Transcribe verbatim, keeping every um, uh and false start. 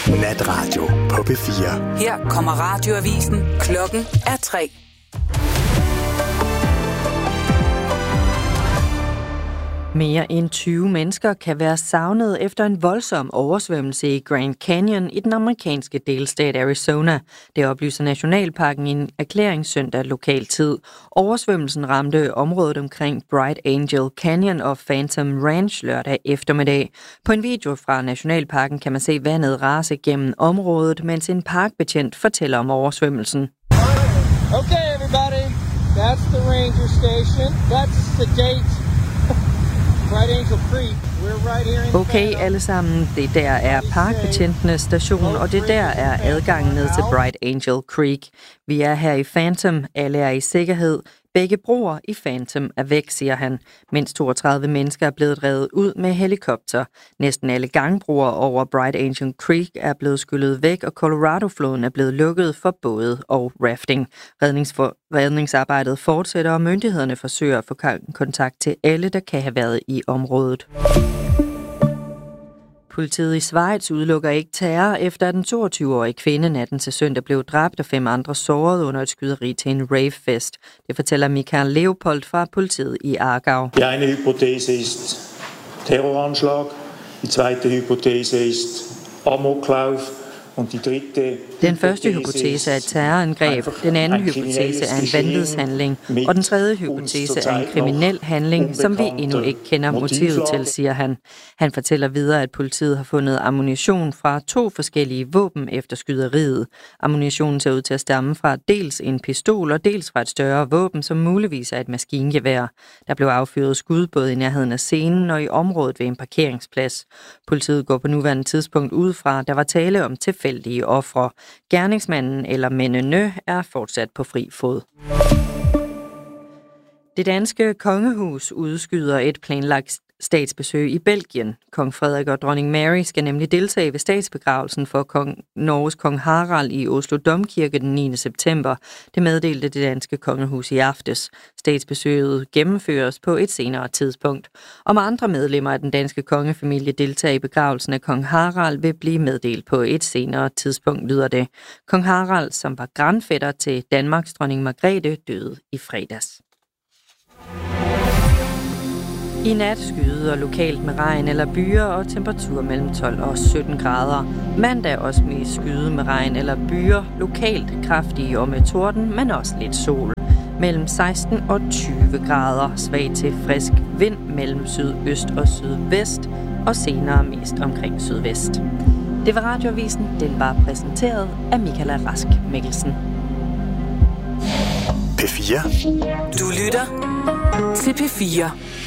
Natradio på P fire. Her kommer radioavisen. Klokken er tre. Mere end tyve mennesker kan være savnet efter en voldsom oversvømmelse i Grand Canyon i den amerikanske delstat Arizona. Det oplyser Nationalparken i en erklæring søndag lokal tid. Oversvømmelsen ramte området omkring Bright Angel Canyon og Phantom Ranch lørdag eftermiddag. På en video fra Nationalparken kan man se vandet rase gennem området, mens en parkbetjent fortæller om oversvømmelsen. Okay, everybody, that's the ranger station. That's the gate. Okay, alle sammen. Det der er parkbetjentenes station, og det der er adgangen ned til Bright Angel Creek. Vi er her i Phantom. Alle er i sikkerhed. Begge broer i Phantom er væk, siger han. Mindst toogtredive mennesker er blevet revet ud med helikopter. Næsten alle gangbroer over Bright Angel Creek er blevet skyllet væk, og Colorado-floden er blevet lukket for både og rafting. Redningsfor- redningsarbejdet fortsætter, og myndighederne forsøger at få kontakt til alle, der kan have været i området. Politiet i Schweiz udelukker ikke terror, efter at den toogtyve-årige kvinde natten til søndag blev dræbt og fem andre såret under et skyderi til en ravefest. Det fortæller Michael Leopold fra politiet i Aargau. Die eine Hypothese ist Terroranschlag, die zweite Hypothese ist Amoklauf. Den første hypotese er et terrorangreb, den anden hypotese er en vanvidshandling, og den tredje hypotese er en kriminel handling, som vi endnu ikke kender motivet til, siger han. Han fortæller videre, at politiet har fundet ammunition fra to forskellige våben efter skyderiet. Ammunitionen ser ud til at stamme fra dels en pistol og dels fra et større våben, som muligvis er et maskingevær. Der blev affyret skud både i nærheden af scenen og i området ved en parkeringsplads. Politiet går på nuværende tidspunkt ud fra, der var tale om tilfælde ofre. Gerningsmanden eller mændene er fortsat på fri fod. Det danske kongehus udskyder et planlagt statsbesøg i Belgien. Kong Frederik og dronning Mary skal nemlig deltage ved statsbegravelsen for kong, Norges kong Harald i Oslo Domkirke den niende september. Det meddelte det danske kongehus i aftes. Statsbesøget gennemføres på et senere tidspunkt. Om andre medlemmer af den danske kongefamilie deltager i begravelsen af kong Harald, vil blive meddelt på et senere tidspunkt, lyder det. Kong Harald, som var grandfætter til Danmarks dronning Margrethe, døde i fredags. I nat skyder og lokalt med regn eller byer og temperatur mellem tolv og sytten grader. Mandag også mest skyde med regn eller byer, lokalt kraftige og med torden, men også lidt sol. Mellem seksten og tyve grader, svag til frisk vind mellem sydøst og sydvest, og senere mest omkring sydvest. Det var radioavisen, den var præsenteret af Michaela Rask Mikkelsen. P fire. Du lytter til P fire.